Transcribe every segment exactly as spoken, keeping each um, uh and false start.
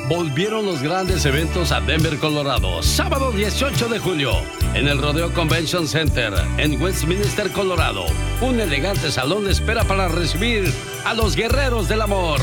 volvieron los grandes eventos a Denver, Colorado. Sábado dieciocho de julio, en el Rodeo Convention Center, en Westminster, Colorado. Un elegante salón espera para recibir a los guerreros del amor.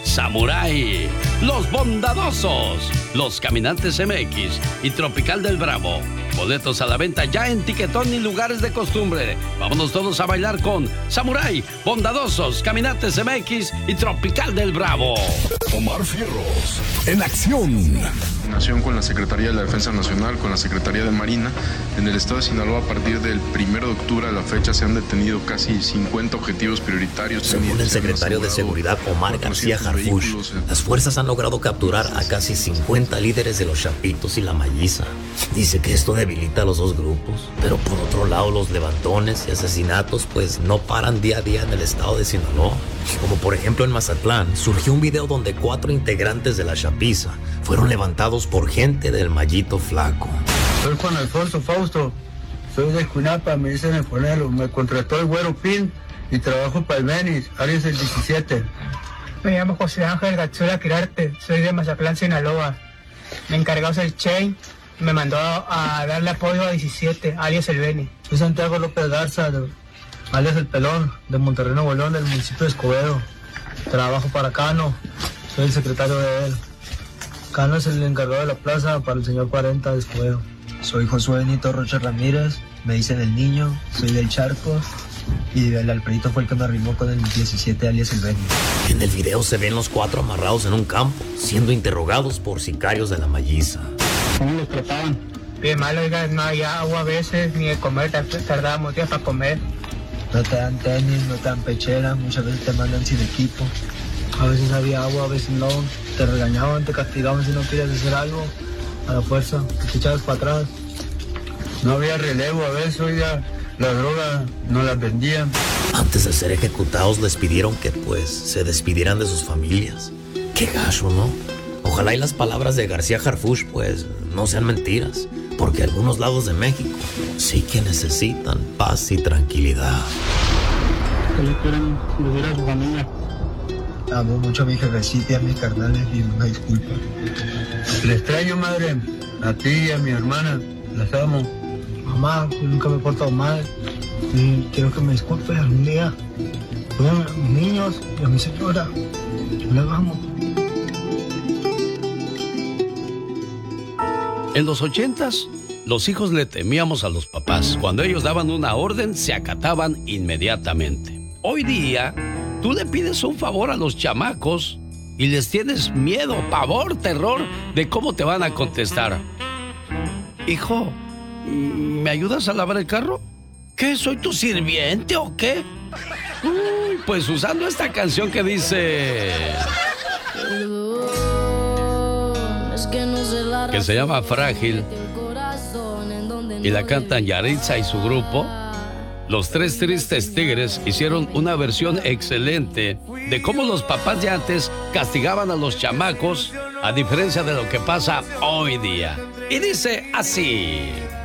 Samurai, Los Bondadosos, Los Caminantes M X y Tropical del Bravo. Boletos a la venta ya en Tiquetón y lugares de costumbre. Vámonos todos a bailar con Samurai, Bondadosos, Caminantes M X y Tropical del Bravo. Omar Fierros, en acción. Nación con la Secretaría de la Defensa Nacional, con la Secretaría de Marina. En el estado de Sinaloa, a partir del primero de octubre a la fecha, se han detenido casi cincuenta objetivos prioritarios. Según el secretario de Seguridad, Omar García Harfuch, las fuerzas han logrado capturar a casi cincuenta líderes de los Chapitos y la Malliza. Dice que esto debilita a los dos grupos, pero por otro lado los levantones y asesinatos pues no paran día a día en el estado de Sinaloa. Como por ejemplo en Mazatlán, surgió un video donde cuatro integrantes de la Chapiza fueron levantados por gente del Mallito Flaco. Soy Juan Alfonso Fausto, soy de Escuinapa, me dicen el Ponelo, me contrató el Güero Pin y trabajo para el Benis, Arias el diecisiete. Me llamo José Ángel Gatzura Quirarte, soy de Mazatlán, Sinaloa. Me encargamos el Che, me mandó a darle apoyo a diecisiete, alias el Beni. Soy Santiago López Garza, de, alias el Pelón, de Monterrey, Nuevo León, del municipio de Escobedo. Trabajo para Cano, soy el secretario de él. Cano es el encargado de la plaza para el señor cuarenta de Escobedo. Soy Josué Benito Rocha Ramírez, me dicen el Niño, soy del Charco. Y el Alfredito fue el que me arrimó con el diecisiete, alias el Benny. En el video se ven los cuatro amarrados en un campo, siendo interrogados por sicarios de la Malliza. ¿Cómo los trataban? Bien mal, oiga, no había agua a veces, ni de comer, tardábamos días para comer. No te dan tenis, no te dan pechera, muchas veces te mandan sin equipo. A veces había agua, a veces no. Te regañaban, te castigaban si no querías hacer algo. A la fuerza, te echabas para atrás. No había relevo a veces, oiga. La droga no la vendían. Antes de ser ejecutados les pidieron que pues se despidieran de sus familias. Qué gacho, ¿no? Ojalá y las palabras de García Harfuch pues no sean mentiras, porque algunos lados de México sí que necesitan paz y tranquilidad. ¿Qué le quieren decir a su familia? Amo mucho a mi jefecita y a mis carnales y una disculpa. Le extraño, madre, a ti y a mi hermana. Las amo. Mamá, yo nunca me he portado mal y quiero que me disculpes algún día. Cuídame a mis niños y a mi señora. Yo les amo. En los ochentas, los hijos le temíamos a los papás. Cuando ellos daban una orden, se acataban inmediatamente. Hoy día, tú le pides un favor a los chamacos y les tienes miedo, pavor, terror de cómo te van a contestar. Hijo, ¿me ayudas a lavar el carro? ¿Qué? ¿Soy tu sirviente o qué? Uy, pues usando esta canción que dice... que se llama Frágil y la cantan Yaritza y su grupo. Los Tres Tristes Tigres hicieron una versión excelente de cómo los papás de antes castigaban a los chamacos, a diferencia de lo que pasa hoy día. Y dice así...